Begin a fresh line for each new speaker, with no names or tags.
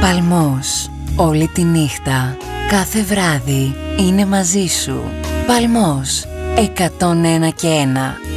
Παλμός. Όλη τη νύχτα, κάθε βράδυ είναι μαζί σου. Παλμός 101 και 1.